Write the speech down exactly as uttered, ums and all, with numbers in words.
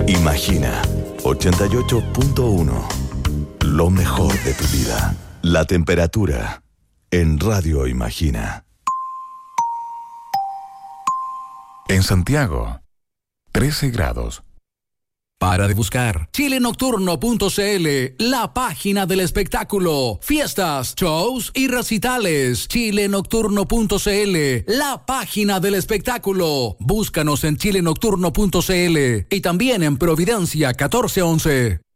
Imagina ochenta y ocho punto uno. Lo mejor de tu vida. La temperatura en Radio Imagina. En Santiago, trece grados. Para de buscar chile nocturno punto c l, la página del espectáculo, fiestas, shows y recitales. chile nocturno punto c l, la página del espectáculo. Búscanos en chile nocturno punto c l y también en Providencia catorce once.